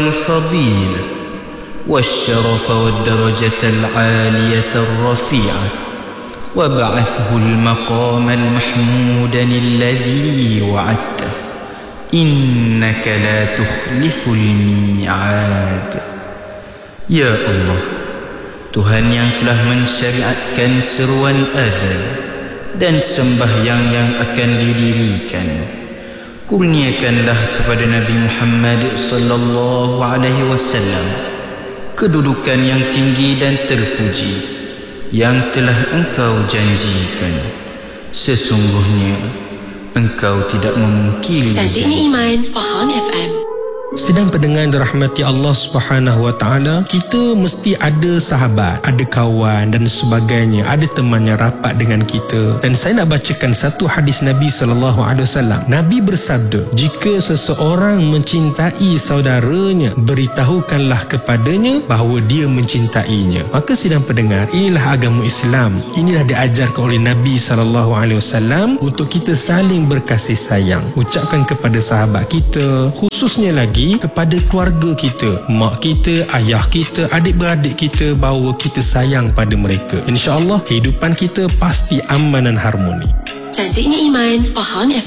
والفضيلة والشرف والدرجة العالية الرفيعة وابعثه المقام المحمود الذي وعدته إنك لا تخلف الميعاد. Ya Allah, Tuhan yang telah mensyariatkan seruan azan dan sembahyang yang akan didirikan, kurniakanlah kepada Nabi Muhammad sallallahu alaihi wasallam kedudukan yang tinggi dan terpuji yang telah Engkau janjikan. Sesungguhnya Engkau tidak memungkiri. Cantiknya Iman, Pahang FM. Sedang pendengar dirahmati Allah Subhanahu Wa Taala, kita mesti ada sahabat, ada kawan dan sebagainya, ada teman yang rapat dengan kita. Dan saya nak bacakan satu hadis Nabi sallallahu alaihi wasallam. Nabi bersabda, jika seseorang mencintai saudaranya, beritahukanlah kepadanya bahawa dia mencintainya. Maka sedang pendengar, inilah agama Islam. Inilah diajarkan oleh Nabi sallallahu alaihi wasallam untuk kita saling berkasih sayang. Ucapkan kepada sahabat kita, khususnya lagi kepada keluarga kita, mak kita, ayah kita, adik-beradik kita, bahawa kita sayang pada mereka. InsyaAllah kehidupan kita pasti aman dan harmoni. Cantiknya Iman, Pahang FM.